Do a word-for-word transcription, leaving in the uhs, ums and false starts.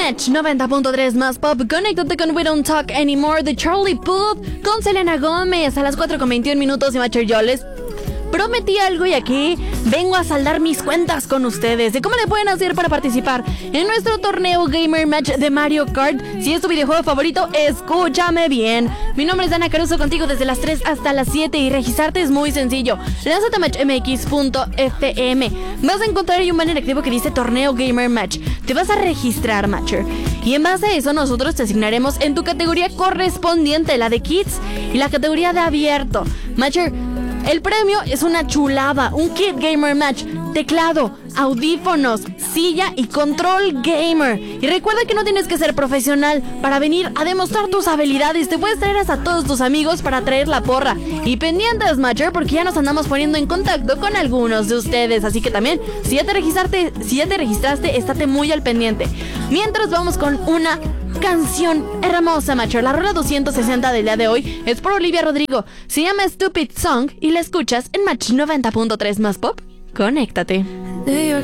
Match noventa punto tres más pop. Conéctate con We Don't Talk Anymore de Charlie Puth con Selena Gómez a las cuatro con veintiún minutos. Y Macher, yo les prometí algo y aquí vengo a saldar mis cuentas con ustedes de cómo le pueden hacer para participar en nuestro torneo Gamer Match de Mario Kart. Si es tu videojuego favorito, escúchame bien. Mi nombre es Ana Caruso, contigo desde las tres hasta las siete, y registrarte es muy sencillo. Lánzate a match m x punto f m. Vas a encontrar ahí un banner activo que dice Torneo Gamer Match. Te vas a registrar, Matcher, y en base a eso nosotros te asignaremos en tu categoría correspondiente, la de Kids y la categoría de Abierto. Matcher, el premio es una chulada, un Kit Gamer Match, teclado, audífonos, silla y control gamer. Y recuerda que no tienes que ser profesional para venir a demostrar tus habilidades. Te puedes traer hasta todos tus amigos para traer la porra. Y pendientes, Matcher, porque ya nos andamos poniendo en contacto con algunos de ustedes. Así que también, si ya te registraste, si ya te registraste, estate muy al pendiente. Mientras vamos con una canción hermosa, Matcher. La rola doscientos sesenta del día de hoy es por Olivia Rodrigo. Se llama Stupid Song y la escuchas en Match noventa punto tres más pop. Conéctate. De